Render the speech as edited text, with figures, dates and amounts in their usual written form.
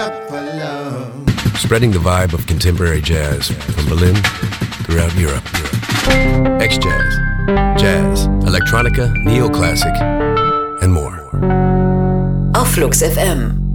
up for love. Spreading the vibe of contemporary jazz from Berlin throughout Europe. X-Jazz, Jazz, Electronica, Neoclassic, and more. Auf Flux FM.